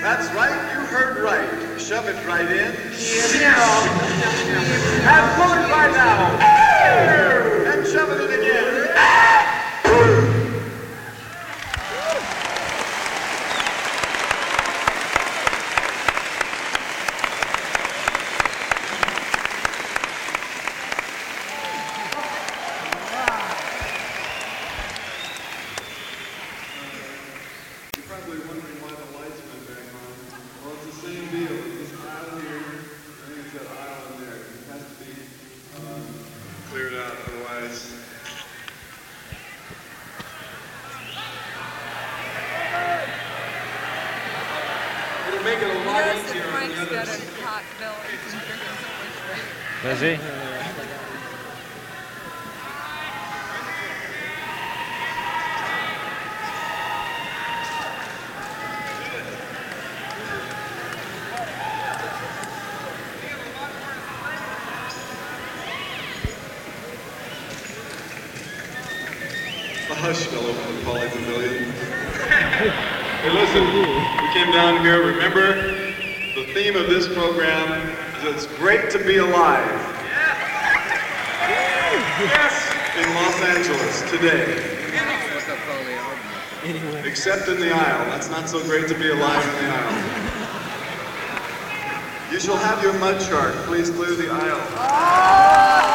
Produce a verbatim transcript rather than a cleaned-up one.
That's right, you heard right. Shove it right in. And pull it right now. And shove it in again. You're probably wondering why the lights went back on. Well, it's the same deal. This aisle here, I think it's that aisle in there. It has to be um, cleared out, otherwise. It'll make it a lot Notice that easier on Frank's the got others. a hot belly. He's drinking so much drink. Does he? The hush fell over the Poly Pavilion. Hey, listen, we came down here. Remember, the theme of this program is it's great to be alive. Yes! In Los Angeles today. Except in the aisle. That's not so great to be alive in the aisle. You shall have your mud shark. Please clear the aisle.